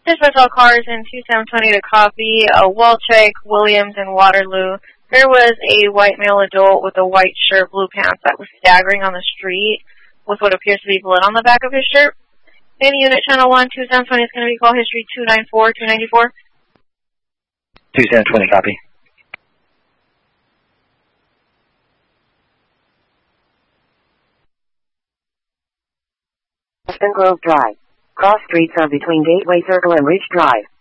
Dispatch all cars in 2720 to copy. Walchek, Williams, and Waterloo. There was a white male adult with a white shirt, blue pants that was staggering on the street with what appears to be blood on the back of his shirt. In unit channel 1, 2720 is going to be call history 294-294. 2720, copy. Aspen Grove Drive. Cross streets are between Gateway Circle and Ridge Drive.